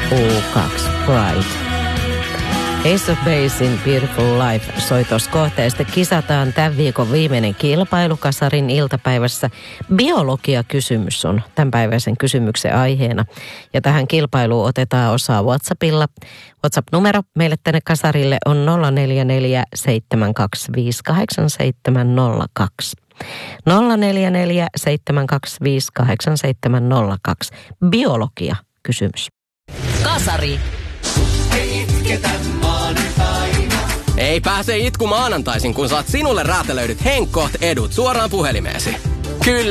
U2 Pride. Ace of Basein Beautiful Life soi tuossa kohteesta. Kisataan tämän viikon viimeinen kilpailu Kasarin iltapäivässä. Biologia-kysymys on tämänpäiväisen kysymyksen aiheena. Ja tähän kilpailuun otetaan osaa WhatsAppilla. WhatsApp-numero meille tänne Kasarille on 044 725 8702. 044 725 8702. Biologia-kysymys. Kasari. Ei pääse itku maanantaisin, kun saat sinulle räätälöidyt Henkkoht edut suoraan puhelimeesi. Kyllä.